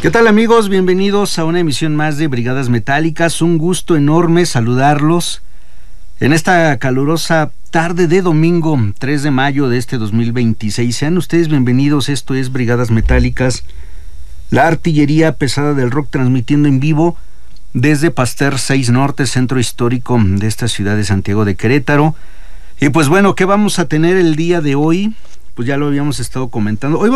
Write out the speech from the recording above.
¿Qué tal, amigos? Bienvenidos a una emisión más de Brigadas Metálicas. Un gusto enorme saludarlos en esta calurosa tarde de domingo 3 de mayo de este 2026. Sean ustedes bienvenidos. Esto es Brigadas Metálicas, la artillería pesada del rock, transmitiendo en vivo desde Pasteur 6 Norte, centro histórico de esta ciudad de Santiago de Querétaro. Y pues bueno, ¿qué vamos a tener el día de hoy? Pues ya lo habíamos estado comentando. Hoy